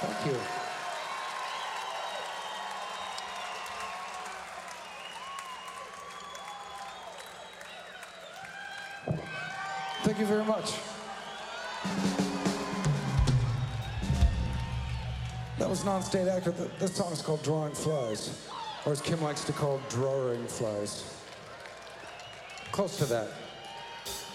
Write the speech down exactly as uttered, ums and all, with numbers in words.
Thank you. Thank you very much. That was Non-State Actor. This song is called Drawing Flies, or as Kim likes to call, Drawing Flies. Close to that.